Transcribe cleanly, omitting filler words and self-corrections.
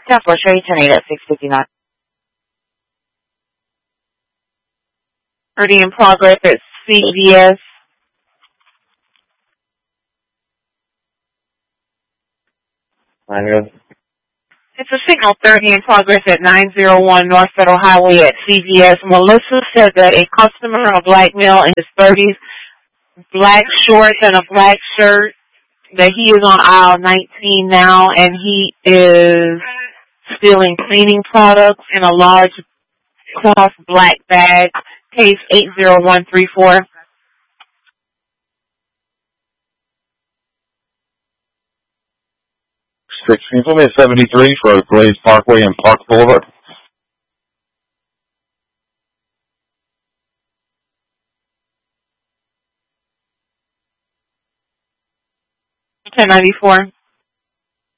10-4, Cherry 10-8 at 659. Already in progress at CVS. It's a signal 30 in progress at 901 North Federal Highway at CVS. Melissa said that a customer, a black male in his 30s, black shorts and a black shirt, that he is on aisle 19 now, and he is stealing cleaning products in a large cloth black bag. Case 80134. 16, tell me at 73 for Blaze Parkway and Park Boulevard. $10.94.